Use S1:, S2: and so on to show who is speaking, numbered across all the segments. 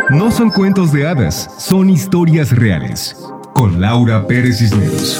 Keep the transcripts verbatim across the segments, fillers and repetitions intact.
S1: No son cuentos de hadas, son historias reales. Con Laura Pérez Cisneros.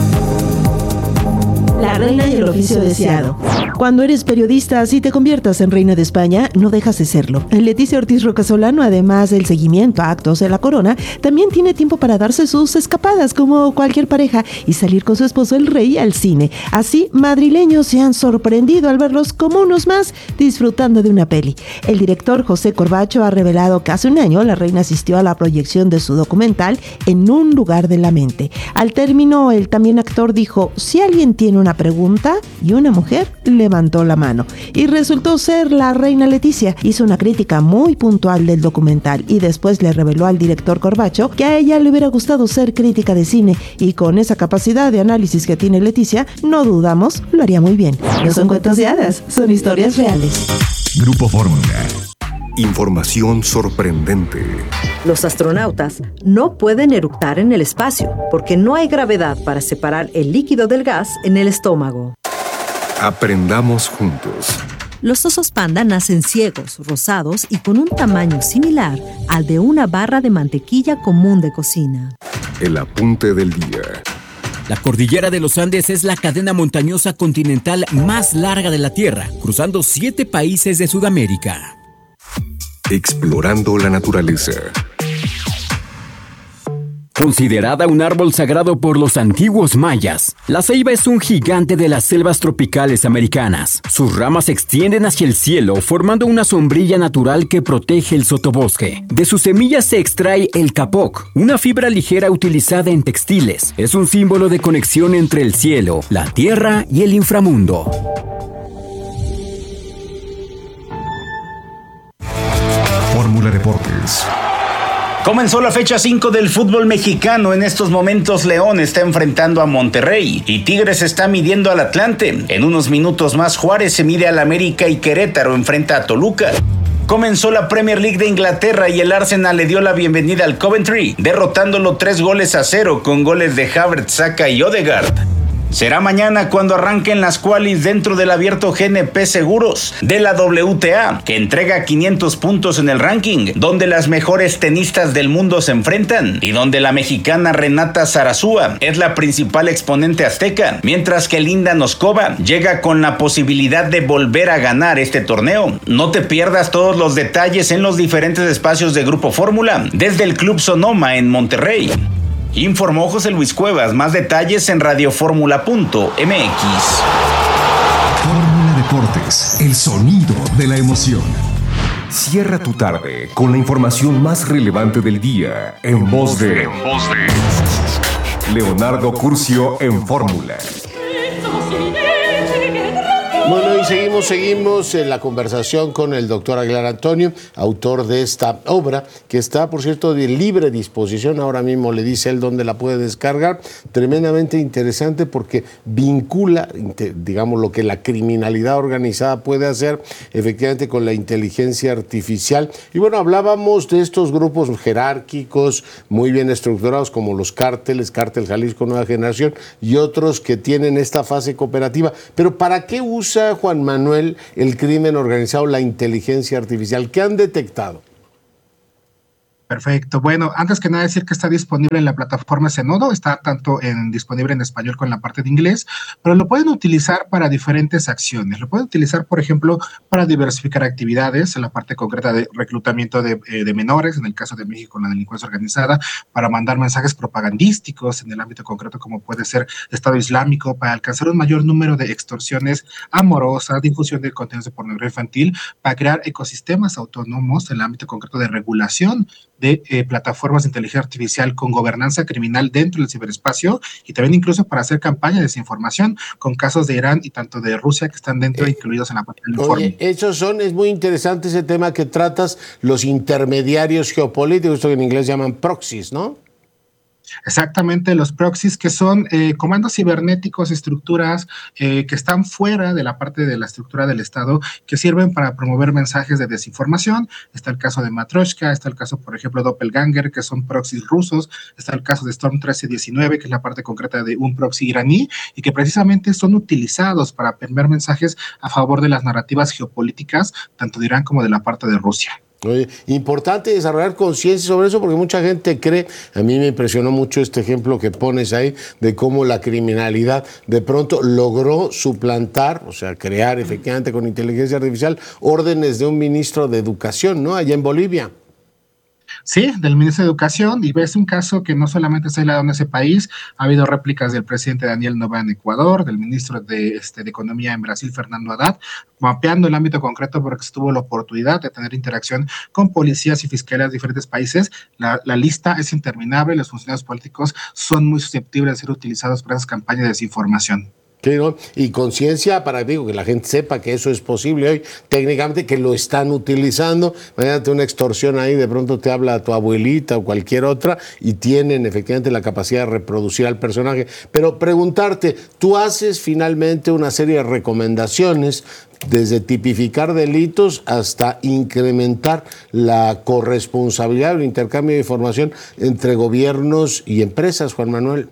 S2: La reina y el oficio deseado. Cuando eres periodista, si te conviertas en reina de España, no dejas de serlo. Leticia Ortiz Rocasolano, además del seguimiento a actos de la corona, también tiene tiempo para darse sus escapadas como cualquier pareja y salir con su esposo el rey al cine. Así, madrileños se han sorprendido al verlos como unos más disfrutando de una peli. El director José Corbacho ha revelado que hace un año la reina asistió a la proyección de su documental En un lugar de la mente. Al término, el también actor dijo: si alguien tiene una pregunta, y una mujer levantó la mano. Y resultó ser la reina Leticia. Hizo una crítica muy puntual del documental y después le reveló al director Corbacho que a ella le hubiera gustado ser crítica de cine, y con esa capacidad de análisis que tiene Leticia, no dudamos, lo haría muy bien. No son cuentos de hadas, son historias reales.
S1: Grupo Fórmula.
S3: Información sorprendente.
S4: Los astronautas no pueden eructar en el espacio porque no hay gravedad para separar el líquido del gas en el estómago.
S3: Aprendamos juntos.
S4: Los osos panda nacen ciegos, rosados y con un tamaño similar al de una barra de mantequilla común de cocina.
S3: El apunte del día.
S5: La cordillera de los Andes es la cadena montañosa continental más larga de la Tierra, cruzando siete países de Sudamérica.
S3: Explorando la naturaleza.
S5: Considerada un árbol sagrado por los antiguos mayas, la ceiba es un gigante de las selvas tropicales americanas. Sus ramas se extienden hacia el cielo, formando una sombrilla natural que protege el sotobosque. De sus semillas se extrae el capoc, una fibra ligera utilizada en textiles. Es un símbolo de conexión entre el cielo, la tierra y el inframundo.
S1: Fórmula Deportes.
S6: Comenzó la fecha cinco del fútbol mexicano. En estos momentos León está enfrentando a Monterrey y Tigres está midiendo al Atlante. En unos minutos más Juárez se mide al América y Querétaro enfrenta a Toluca. Comenzó la Premier League de Inglaterra y el Arsenal le dio la bienvenida al Coventry, derrotándolo tres goles a cero con goles de Havertz, Saka y Odegaard. Será mañana cuando arranquen las qualis dentro del abierto G N P Seguros de la W T A, que entrega quinientos puntos en el ranking, donde las mejores tenistas del mundo se enfrentan y donde la mexicana Renata Zarazúa es la principal exponente azteca, mientras que Linda Noskova llega con la posibilidad de volver a ganar este torneo. No te pierdas todos los detalles en los diferentes espacios de Grupo Fórmula, desde el Club Sonoma en Monterrey. Informó José Luis Cuevas. Más detalles en radioformula punto m x.
S1: Fórmula Deportes, el sonido de la emoción.
S3: Cierra tu tarde con la información más relevante del día en voz de, en voz de Leonardo Curcio en Fórmula.
S7: Bueno, y seguimos, seguimos en la conversación con el doctor Aguilar Antonio, autor de esta obra, que está, por cierto, de libre disposición. Ahora mismo le dice él dónde la puede descargar. Tremendamente interesante porque vincula, digamos, lo que la criminalidad organizada puede hacer efectivamente con la inteligencia artificial. Y bueno, hablábamos de estos grupos jerárquicos muy bien estructurados como los cárteles, Cártel Jalisco Nueva Generación y otros que tienen esta fase cooperativa. Pero ¿para qué usa Juan Manuel el crimen organizado, la inteligencia artificial? ¿Qué han detectado?
S8: Perfecto. Bueno, antes que nada decir que está disponible en la plataforma Zenodo, está tanto en, disponible en español con la parte de inglés, pero lo pueden utilizar para diferentes acciones. Lo pueden utilizar, por ejemplo, para diversificar actividades, en la parte concreta de reclutamiento de, eh, de menores, en el caso de México, la delincuencia organizada, para mandar mensajes propagandísticos en el ámbito concreto, como puede ser Estado Islámico, para alcanzar un mayor número de extorsiones amorosas, difusión de contenidos de pornografía infantil, para crear ecosistemas autónomos en el ámbito concreto de regulación de eh, plataformas de inteligencia artificial con gobernanza criminal dentro del ciberespacio, y también incluso para hacer campaña de desinformación con casos de Irán y tanto de Rusia que están dentro, eh, incluidos en la parte del informe.
S7: Oye, esos son, es muy interesante ese tema que tratas, los intermediarios geopolíticos, esto que en inglés llaman proxies, ¿no?
S8: Exactamente, los proxies, que son eh, comandos cibernéticos, estructuras eh, que están fuera de la parte de la estructura del Estado, que sirven para promover mensajes de desinformación. Está el caso de Matroshka, está el caso, por ejemplo, Doppelganger, que son proxies rusos, está el caso de Storm trece diecinueve, que es la parte concreta de un proxy iraní, y que precisamente son utilizados para permear mensajes a favor de las narrativas geopolíticas, tanto de Irán como de la parte de Rusia.
S7: Oye, importante desarrollar conciencia sobre eso porque mucha gente cree, a mí me impresionó mucho este ejemplo que pones ahí de cómo la criminalidad de pronto logró suplantar, o sea, crear efectivamente con inteligencia artificial órdenes de un ministro de Educación, ¿no? Allá en Bolivia.
S8: Sí, del ministro de Educación, y ves un caso que no solamente está aislado en ese país, ha habido réplicas del presidente Daniel Noboa en Ecuador, del ministro de, este, de Economía en Brasil, Fernando Haddad, mapeando el ámbito concreto porque se tuvo la oportunidad de tener interacción con policías y fiscales de diferentes países. La, la lista es interminable, los funcionarios políticos son muy susceptibles de ser utilizados para esas campañas de desinformación.
S7: Sí, ¿no? Y conciencia para digo, que la gente sepa que eso es posible hoy, técnicamente que lo están utilizando. Imagínate una extorsión ahí, de pronto te habla tu abuelita o cualquier otra y tienen efectivamente la capacidad de reproducir al personaje. Pero preguntarte, tú haces finalmente una serie de recomendaciones desde tipificar delitos hasta incrementar la corresponsabilidad o el intercambio de información entre gobiernos y empresas, Juan Manuel.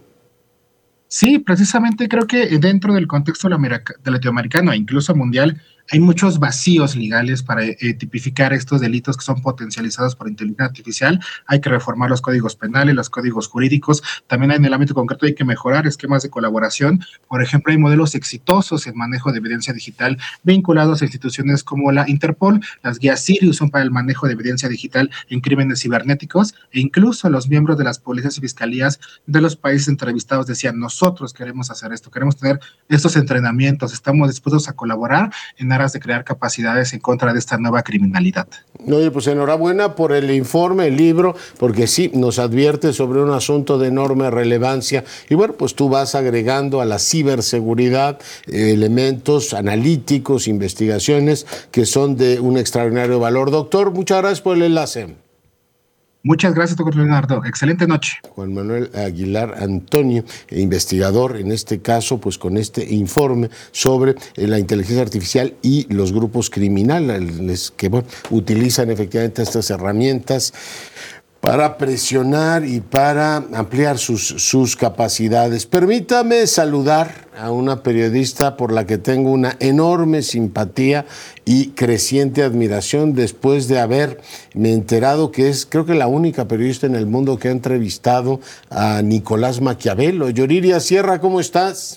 S8: Sí, precisamente creo que dentro del contexto latinoamericano e incluso mundial hay muchos vacíos legales para eh, tipificar estos delitos que son potencializados por inteligencia artificial. Hay que reformar los códigos penales, los códigos jurídicos. También en el ámbito concreto hay que mejorar esquemas de colaboración. Por ejemplo, hay modelos exitosos en manejo de evidencia digital vinculados a instituciones como la Interpol. Las guías Sirius son para el manejo de evidencia digital en crímenes cibernéticos e incluso los miembros de las policías y fiscalías de los países entrevistados decían, nosotros queremos hacer esto, queremos tener estos entrenamientos, estamos dispuestos a colaborar en aras de crear capacidades en contra de esta nueva criminalidad.
S7: Oye, pues enhorabuena por el informe, el libro, porque sí, nos advierte sobre un asunto de enorme relevancia. Y bueno, pues tú vas agregando a la ciberseguridad eh, elementos analíticos, investigaciones que son de un extraordinario valor. Doctor, muchas gracias por el enlace.
S8: Muchas gracias, doctor Leonardo. Excelente noche.
S7: Juan Manuel Aguilar Antonio, investigador en este caso, pues con este informe sobre la inteligencia artificial y los grupos criminales que bueno, utilizan efectivamente estas herramientas para presionar y para ampliar sus, sus capacidades. Permítame saludar a una periodista por la que tengo una enorme simpatía y creciente admiración después de haberme enterado que es, creo que la única periodista en el mundo que ha entrevistado a Nicolás Maquiavelo. Yoriria Sierra, ¿cómo estás?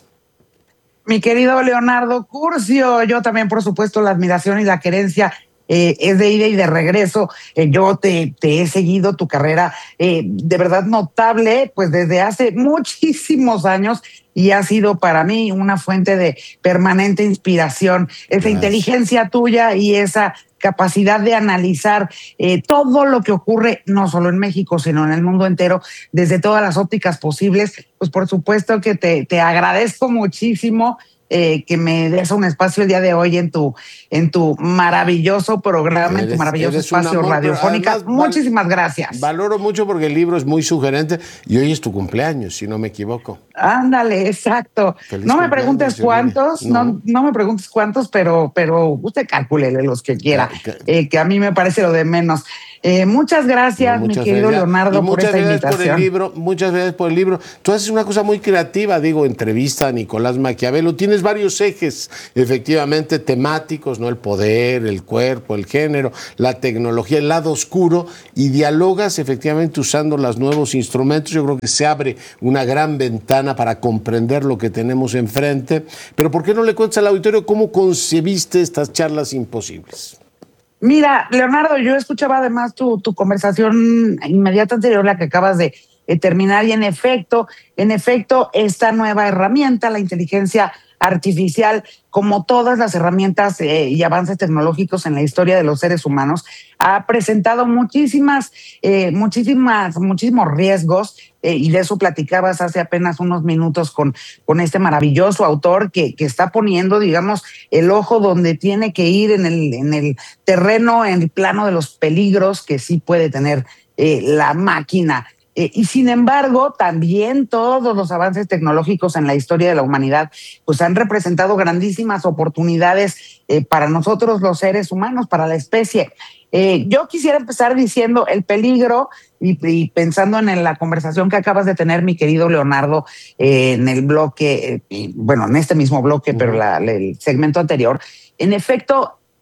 S9: Mi querido Leonardo Curcio, yo también, por supuesto, la admiración y la querencia Eh, es de ida y de regreso. Eh, yo te, te he seguido tu carrera eh, de verdad notable, pues desde hace muchísimos años, y ha sido para mí una fuente de permanente inspiración. Esa Gracias. Inteligencia tuya y esa capacidad de analizar eh, todo lo que ocurre, no solo en México, sino en el mundo entero, desde todas las ópticas posibles, pues por supuesto que te, te agradezco muchísimo. Eh, que me des un espacio el día de hoy en tu, en tu maravilloso programa, eres, en tu maravilloso espacio radiofónico. Muchísimas gracias.
S7: Valoro mucho porque el libro es muy sugerente y hoy es tu cumpleaños, si no me equivoco.
S9: Ándale, exacto. Feliz no me preguntes cuántos, no. no, no me preguntes cuántos, pero, pero usted calcúlele los que quiera, eh, que a mí me parece lo de menos. Eh, muchas gracias, no, muchas mi querido gracias. Leonardo, por esta invitación. Por el libro, muchas gracias por el libro. Tú haces una cosa muy creativa, digo, entrevista a Nicolás Maquiavelo. Tienes varios ejes, efectivamente, temáticos, ¿no? El poder, el cuerpo, el género, la tecnología, el lado oscuro, y dialogas efectivamente usando los nuevos instrumentos. Yo creo que se abre una gran ventana para comprender lo que tenemos enfrente. Pero ¿por qué no le cuentas al auditorio cómo concebiste estas charlas imposibles? Mira, Leonardo, yo escuchaba además tu, tu conversación inmediata anterior, la que acabas de eh, terminar, y en efecto, en efecto, esta nueva herramienta, la inteligencia artificial, como todas las herramientas eh, y avances tecnológicos en la historia de los seres humanos, ha presentado muchísimas, eh, muchísimas, muchísimos riesgos, eh, y de eso platicabas hace apenas unos minutos con, con este maravilloso autor que, que está poniendo, digamos, el ojo donde tiene que ir en el, en el terreno, en el plano de los peligros que sí puede tener eh, la máquina. Eh, y sin embargo, también todos los avances tecnológicos en la historia de la humanidad pues han representado grandísimas oportunidades eh, para nosotros los seres humanos, para la especie. Eh, yo quisiera empezar diciendo el peligro y, y pensando en la conversación que acabas de tener, mi querido Leonardo, eh, en el bloque, eh, bueno, en este mismo bloque, uh-huh. pero la, el segmento anterior. En efecto,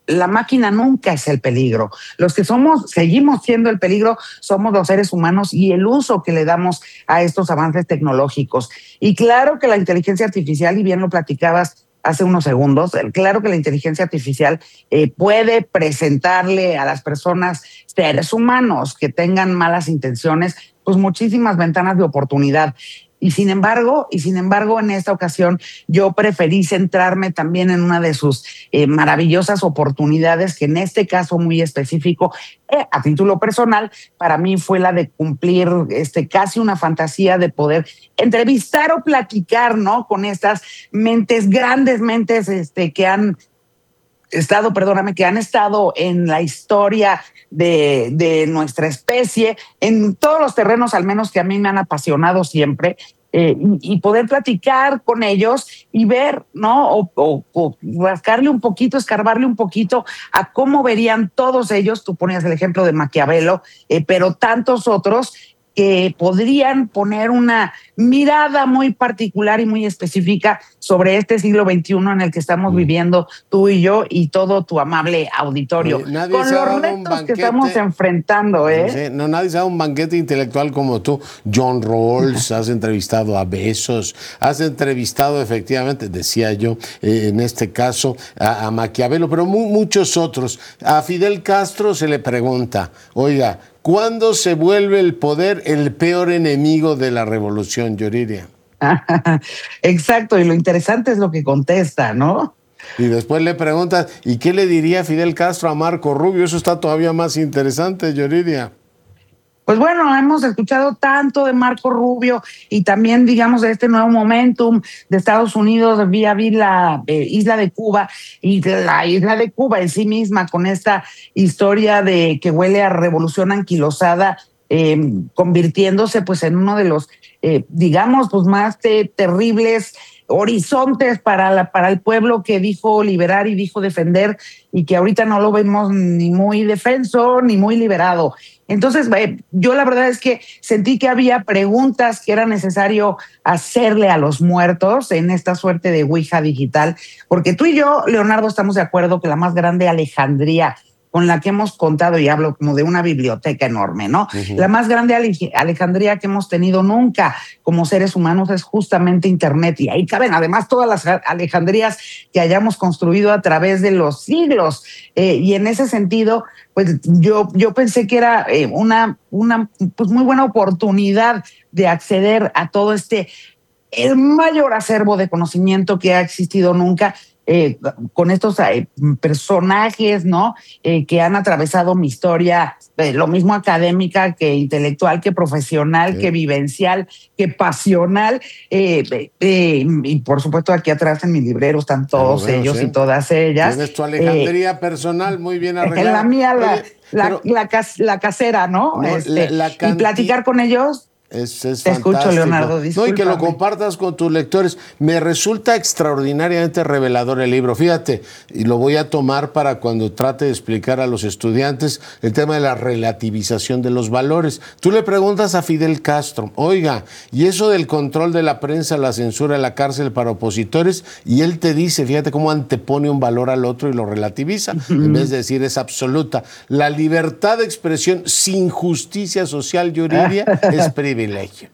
S9: la máquina nunca es el peligro. Los que somos, seguimos siendo el peligro, somos los seres humanos y el uso que le damos a estos avances tecnológicos. Y claro que la inteligencia artificial, y bien lo platicabas hace unos segundos, claro que la inteligencia artificial eh, puede presentarle a las personas, seres humanos que tengan malas intenciones, pues muchísimas ventanas de oportunidad. Y sin embargo, y sin embargo, en esta ocasión yo preferí centrarme también en una de sus eh, maravillosas oportunidades, que en este caso muy específico, eh, a título personal, para mí fue la de cumplir este, casi una fantasía de poder entrevistar o platicar, ¿no?, con estas mentes, grandes mentes este, que han estado, perdóname, que han estado en la historia de, de nuestra especie, en todos los terrenos al menos que a mí me han apasionado siempre, eh, y, y poder platicar con ellos y ver, ¿no? O, o, o rascarle un poquito, escarbarle un poquito a cómo verían todos ellos, tú ponías el ejemplo de Maquiavelo, eh, pero tantos otros que podrían poner una mirada muy particular y muy específica sobre este siglo veintiuno en el que estamos viviendo tú y yo y todo tu amable auditorio.
S7: Oye, nadie
S9: con
S7: se ha
S9: los
S7: dado
S9: retos
S7: un banquete,
S9: que estamos enfrentando, ¿eh?
S7: Sí, no, nadie se ha dado un banquete intelectual como tú. John Rawls, has entrevistado a Bezos, has entrevistado efectivamente, decía yo, eh, en este caso, a, a Maquiavelo, pero mu- muchos otros. A Fidel Castro se le pregunta, oiga, ¿cuándo se vuelve el poder el peor enemigo de la revolución, Yuriria?
S9: Exacto, y lo interesante es lo que contesta, ¿no?
S7: Y después le preguntas, ¿y qué le diría Fidel Castro a Marco Rubio? Eso está todavía más interesante, Yuriria.
S9: Pues bueno, hemos escuchado tanto de Marco Rubio y también, digamos, de este nuevo momentum de Estados Unidos vía la eh, isla de Cuba, y de la isla de Cuba en sí misma, con esta historia de que huele a revolución anquilosada, eh, convirtiéndose pues en uno de los, eh, digamos, pues más te, terribles horizontes para, la, para el pueblo que dijo liberar y dijo defender, y que ahorita no lo vemos ni muy defenso ni muy liberado. Entonces, eh, yo la verdad es que sentí que había preguntas que era necesario hacerle a los muertos en esta suerte de Ouija digital, porque tú y yo, Leonardo, estamos de acuerdo que la más grande Alejandría con la que hemos contado, y hablo como de una biblioteca enorme, ¿no? Uh-huh. La más grande Alejandría que hemos tenido nunca como seres humanos es justamente Internet, y ahí caben además todas las Alejandrías que hayamos construido a través de los siglos, eh, y en ese sentido, pues yo, yo pensé que era eh, una, una pues muy buena oportunidad de acceder a todo este, el mayor acervo de conocimiento que ha existido nunca, Eh, con estos eh, personajes, ¿no? Eh, que han atravesado mi historia, eh, lo mismo académica que intelectual, que profesional, sí, que vivencial, que pasional, eh, eh, y por supuesto aquí atrás en mi librero están todos bueno, ellos sí, y todas ellas.
S7: Tienes tu Alejandría eh, personal muy bien arreglada.
S9: En la mía, la,
S7: Oye,
S9: la,
S7: pero,
S9: la, cas, la casera, ¿no?
S7: no
S9: este,
S7: la, la canti-
S9: y platicar con ellos.
S7: Es, es
S9: Te
S7: fantástico.
S9: escucho, Leonardo,
S7: no, y que lo compartas con tus lectores. Me resulta extraordinariamente revelador el libro. Fíjate, y lo voy a tomar para cuando trate de explicar a los estudiantes el tema de la relativización de los valores. Tú le preguntas a Fidel Castro, oiga, ¿y eso del control de la prensa, la censura, la cárcel para opositores? Y él te dice, fíjate cómo antepone un valor al otro y lo relativiza, uh-huh, en vez de decir es absoluta. La libertad de expresión sin justicia social, Yuriria, es privilegio.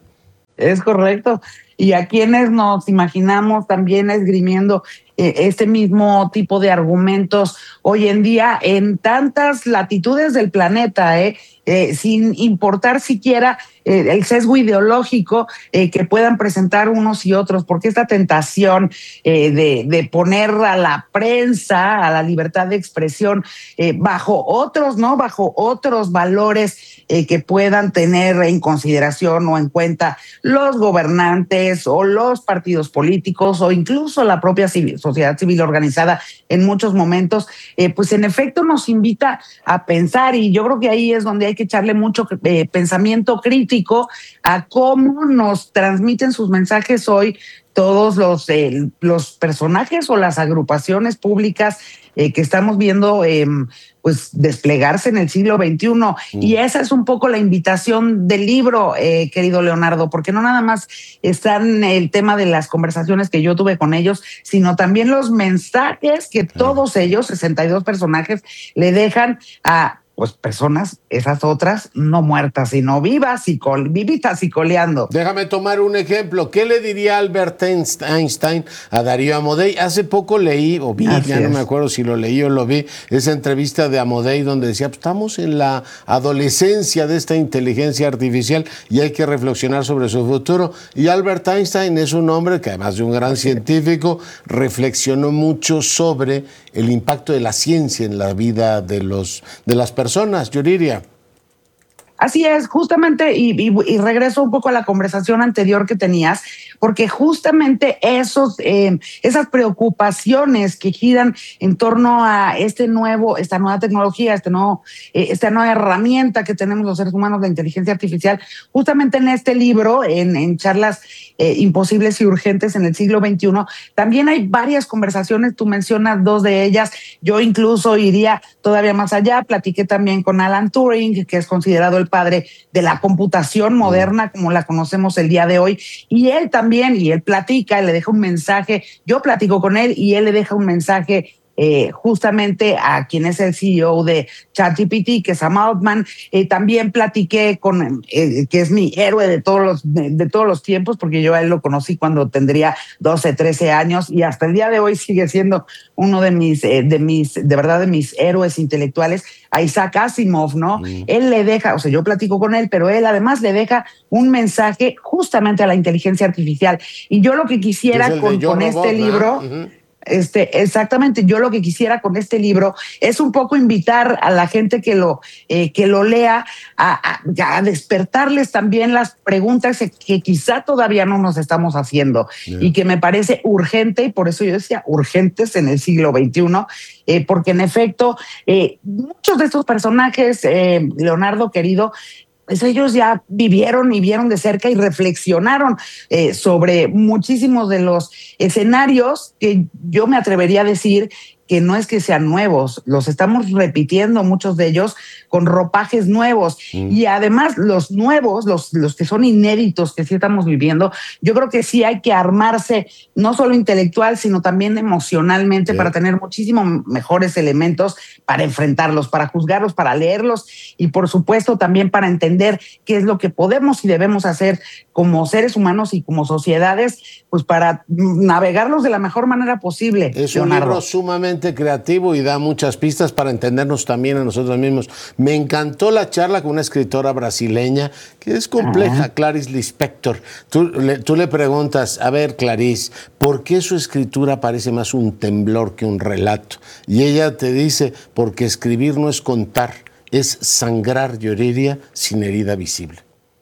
S9: Es correcto. Y a quienes nos imaginamos también esgrimiendo eh, este mismo tipo de argumentos hoy en día en tantas latitudes del planeta, eh, eh, sin importar siquiera eh, el sesgo ideológico eh, que puedan presentar unos y otros, porque esta tentación eh, de, de poner a la prensa, a la libertad de expresión, eh, bajo otros, ¿no? Bajo otros valores eh, que puedan tener en consideración o en cuenta los gobernantes o los partidos políticos o incluso la propia civil, sociedad civil organizada en muchos momentos, eh, pues en efecto nos invita a pensar, y yo creo que ahí es donde hay que echarle mucho eh, pensamiento crítico a cómo nos transmiten sus mensajes hoy todos los, eh, los personajes o las agrupaciones públicas eh, que estamos viendo eh, pues desplegarse en el siglo veintiuno. Mm. Y esa es un poco la invitación del libro, eh, querido Leonardo, porque no nada más están el tema de las conversaciones que yo tuve con ellos, sino también los mensajes que todos ellos, sesenta y dos personajes, le dejan a pues personas, esas otras, no muertas, sino vivas y col, vivitas y coleando.
S7: Déjame tomar un ejemplo. ¿Qué le diría Albert Einstein a Darío Amodei? Hace poco leí, o vi, Así ya es. no me acuerdo si lo leí o lo vi, esa entrevista de Amodei donde decía, pues, estamos en la adolescencia de esta inteligencia artificial y hay que reflexionar sobre su futuro. Y Albert Einstein es un hombre que, además de un gran científico, reflexionó mucho sobre el impacto de la ciencia en la vida de, los, de las personas. Personas, Yuriria.
S9: Así es, justamente, y, y, y regreso un poco a la conversación anterior que tenías, porque justamente esos, eh, esas preocupaciones que giran en torno a este nuevo, esta nueva tecnología, este nuevo, eh, esta nueva herramienta que tenemos los seres humanos, la inteligencia artificial, justamente en este libro, en, en charlas eh, imposibles y urgentes en el siglo veintiuno, también hay varias conversaciones, tú mencionas dos de ellas, yo incluso iría todavía más allá, platiqué también con Alan Turing, que es considerado el padre de la computación moderna como la conocemos el día de hoy, y él también, y él platica, le deja un mensaje, yo platico con él y él le deja un mensaje eh, justamente a quien es el C E O de ChatGPT, que es Sam Altman. Eh, también platiqué con, eh, que es mi héroe de todos los de, de todos los tiempos, porque yo a él lo conocí cuando tendría doce, trece años y hasta el día de hoy sigue siendo uno de mis, eh, de mis, de verdad, de mis héroes intelectuales, a Isaac Asimov, ¿no? Mm. Él le deja, o sea, yo platico con él, pero él además le deja un mensaje justamente a la inteligencia artificial. Y yo lo que quisiera con, con este robot, libro... ¿no? Uh-huh. Este, exactamente, yo lo que quisiera con este libro es un poco invitar a la gente que lo, eh, que lo lea a, a, a despertarles también las preguntas que quizá todavía no nos estamos haciendo, yeah. y que me parece urgente, y por eso yo decía urgentes en el siglo veintiuno, eh, porque en efecto eh, muchos de estos personajes, eh, Leonardo querido, pues ellos ya vivieron y vieron de cerca y reflexionaron eh, sobre muchísimos de los escenarios que yo me atrevería a decir que no es que sean nuevos, los estamos repitiendo muchos de ellos con ropajes nuevos. Mm. Y además los nuevos, los, los que son inéditos que sí estamos viviendo, yo creo que sí hay que armarse no solo intelectual, sino también emocionalmente, sí. para tener muchísimos mejores elementos para enfrentarlos, para juzgarlos, para leerlos y por supuesto también para entender qué es lo que podemos y debemos hacer como seres humanos y como sociedades, pues para navegarlos de la mejor manera posible.
S7: Es un
S9: Leonardo.
S7: libro sumamente creativo y da muchas pistas para entendernos también a nosotros mismos. Me encantó la charla con una escritora brasileña que es compleja, uh-huh. Clarice Lispector. Tú le, tú le preguntas, a ver, Clarice, ¿por qué su escritura parece más un temblor que un relato? Y ella te dice, porque escribir no es contar, es sangrar, Yuriria, sin herida visible.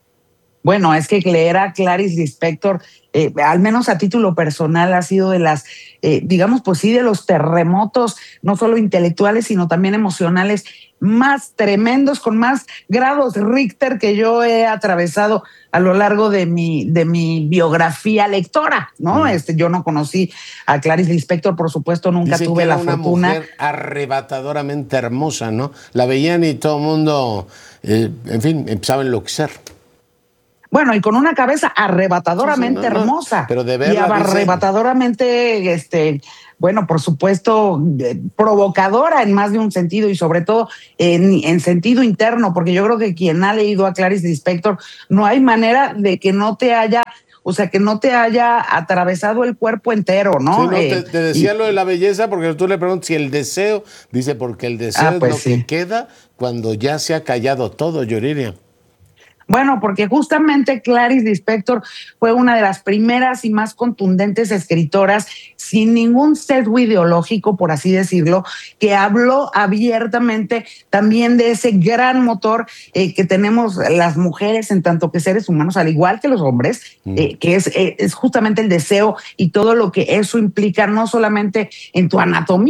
S9: Bueno, es que leer a Clarice Lispector, eh, al menos a título personal, ha sido de las, eh, digamos, pues sí, de los terremotos, no solo intelectuales, sino también emocionales, más tremendos, con más grados Richter que yo he atravesado a lo largo de mi, de mi biografía lectora, ¿no? Mm. Este, yo no conocí a Clarice Lispector, por supuesto, nunca
S7: Dicen
S9: tuve
S7: que era
S9: la
S7: una
S9: fortuna.
S7: Mujer arrebatadoramente hermosa, ¿no? La veían y todo el mundo, eh, en fin, empezaba a enloquecer.
S9: Bueno, y con una cabeza arrebatadoramente sí, sí, no, no, hermosa.
S7: Pero de verla,
S9: y arrebatadoramente, dice... este, bueno, por supuesto, eh, provocadora en más de un sentido y sobre todo en, en sentido interno, porque yo creo que quien ha leído a Clarice Lispector, no hay manera de que no te haya... O sea, que no te haya atravesado el cuerpo entero, ¿no?
S7: Sí, no
S9: eh,
S7: te, te decía
S9: y,
S7: lo de la belleza, porque tú le preguntas si el deseo, dice, porque el deseo ah, pues es lo sí. que queda cuando ya se ha callado todo, Yuriria.
S9: Bueno, porque justamente Clarice Lispector fue una de las primeras y más contundentes escritoras, sin ningún sesgo ideológico, por así decirlo, que habló abiertamente también de ese gran motor eh, que tenemos las mujeres en tanto que seres humanos, al igual que los hombres, mm. eh, que es, eh, es justamente el deseo y todo lo que eso implica, no solamente en tu anatomía,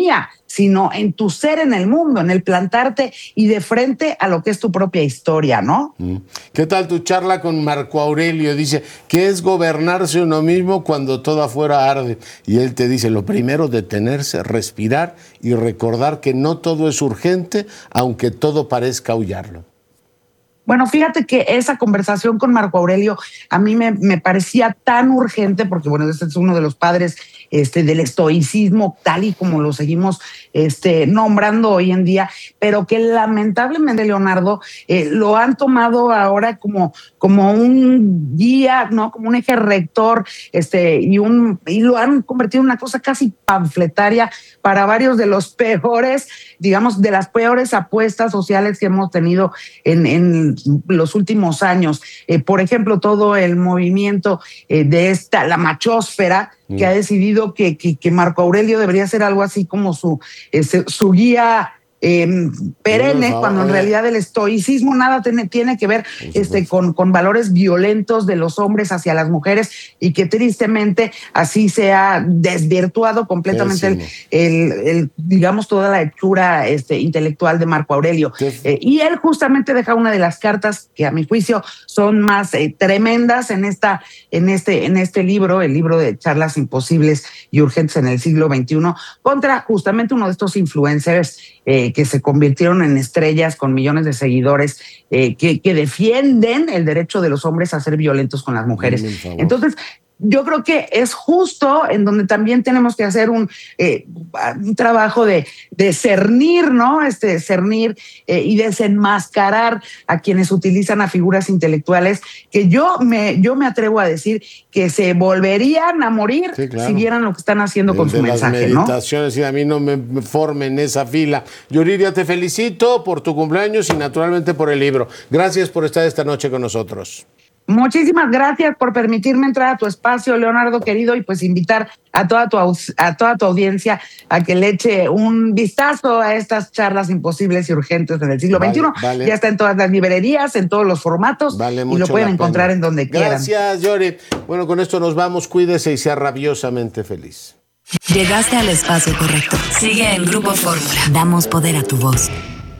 S9: sino en tu ser en el mundo, en el plantarte y de frente a lo que es tu propia historia, ¿no?
S7: ¿Qué tal tu charla con Marco Aurelio? Dice, ¿qué es gobernarse uno mismo cuando todo afuera arde? Y él te dice, lo primero, detenerse, respirar y recordar que no todo es urgente, aunque todo parezca aullarlo.
S9: Bueno, fíjate que esa conversación con Marco Aurelio a mí me, me parecía tan urgente porque, bueno, este es uno de los padres este, del estoicismo, tal y como lo seguimos este, nombrando hoy en día, pero que lamentablemente, Leonardo, eh, lo han tomado ahora como, como un guía, ¿no? Como un eje rector, este, y, un, y lo han convertido en una cosa casi panfletaria para varios de los peores, digamos, de las peores apuestas sociales que hemos tenido en, en los últimos años. Eh, por ejemplo, todo el movimiento eh, de esta, la machósfera, mm. que ha decidido que, que, que Marco Aurelio debería ser algo así como su, eh, su guía Eh, perenne, no, cuando en realidad el estoicismo nada tiene, tiene que ver este, con, con valores violentos de los hombres hacia las mujeres, y que tristemente así se ha desvirtuado completamente el, el, el, digamos, toda la hechura este, intelectual de Marco Aurelio. Eh, y él justamente deja una de las cartas que a mi juicio son más eh, tremendas en, esta, en, este, en este libro, el libro de Charlas Imposibles y Urgentes en el siglo veintiuno, contra justamente uno de estos influencers eh, que se convirtieron en estrellas con millones de seguidores, eh, que, que defienden el derecho de los hombres a ser violentos con las mujeres. Entonces, yo creo que es justo en donde también tenemos que hacer un, eh, un trabajo de, de cernir, ¿no? Este, cernir eh, y desenmascarar a quienes utilizan a figuras intelectuales que yo me, yo me atrevo a decir que se volverían a morir, sí, claro, si vieran lo que están haciendo con su mensaje, ¿no?
S7: Meditaciones, y a mí no me, me formen esa fila. Yuridia, te felicito por tu cumpleaños y naturalmente por el libro. Gracias por estar esta noche con nosotros.
S9: Muchísimas gracias por permitirme entrar a tu espacio, Leonardo querido, y pues invitar a toda tu, a toda tu audiencia a que le eche un vistazo a estas charlas imposibles y urgentes en el siglo
S7: vale,
S9: veintiuno.
S7: Vale.
S9: Ya está en todas las librerías, en todos los formatos,
S7: vale
S9: y lo pueden encontrar
S7: pena.
S9: en donde
S7: Gracias,
S9: quieran.
S7: Gracias, Yori. Bueno, con esto nos vamos. Cuídese y sea rabiosamente feliz.
S10: Llegaste al espacio correcto. Sigue en Grupo Fórmula. Damos poder a tu voz.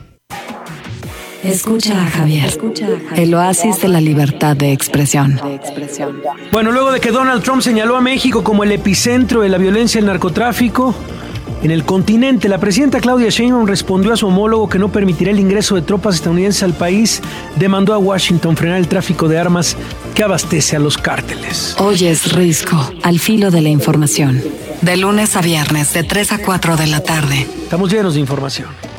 S10: Escucha a Javier. Escucha a Javier. El oasis de la libertad de expresión.
S11: Bueno, luego de que Donald Trump señaló a México como el epicentro de la violencia y el narcotráfico en el continente, la presidenta Claudia Sheinbaum respondió a su homólogo que no permitirá el ingreso de tropas estadounidenses al país. Demandó a Washington frenar el tráfico de armas que abastece a los cárteles.
S10: Oyes Risco, al filo de la información. De lunes a viernes, de tres a cuatro de la tarde.
S11: Estamos llenos de información.